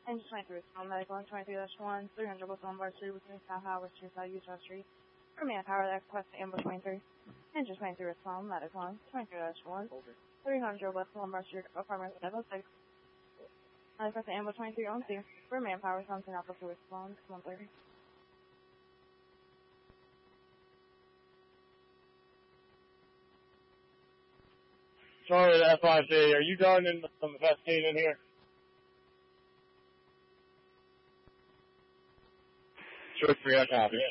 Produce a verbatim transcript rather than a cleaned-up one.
Engine twenty-three, Small Medical on twenty-three dash one, three hundred West Lombard Street between South Howard Street and South Utah Street. For manpower, that's Quest Amber twenty-three. Engine twenty-three, Small Medical on twenty-three dash one, three hundred West Lombard Street, apartment seven oh six. Quest Amber twenty-three on two. For manpower, something Alpha to respond, one thirty. Sorry, F I C. Are you done in some investigating here? Sure, three, I copy it.